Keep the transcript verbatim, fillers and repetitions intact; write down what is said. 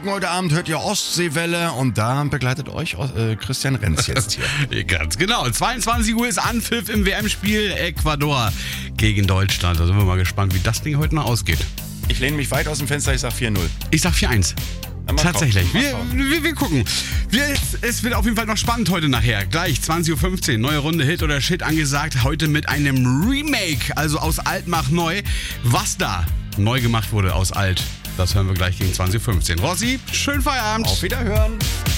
Heute Abend hört ihr Ostseewelle und da begleitet euch äh, Christian Renz jetzt hier. Ganz genau. zweiundzwanzig Uhr ist Anpfiff im W M-Spiel Ecuador gegen Deutschland. Da sind wir mal gespannt, wie das Ding heute noch ausgeht. Ich lehne mich weit aus dem Fenster, ich sag vier null. Ich sag vier eins. Tatsächlich. Wir, wir, wir, wir gucken. Wir, es wird auf jeden Fall noch spannend heute nachher. Gleich zwanzig Uhr fünfzehn. Neue Runde Hit oder Shit angesagt. Heute mit einem Remake. Also aus alt mach neu. Was da neu gemacht wurde aus alt, das hören wir gleich gegen zwanzig Uhr fünfzehn. Rossi, schönen Feierabend. Auf Wiederhören.